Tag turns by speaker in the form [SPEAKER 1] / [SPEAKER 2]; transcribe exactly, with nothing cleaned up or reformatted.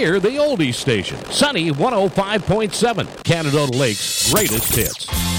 [SPEAKER 1] We're the oldies station. Sunny one oh five point seven, Canada Lake's greatest hits.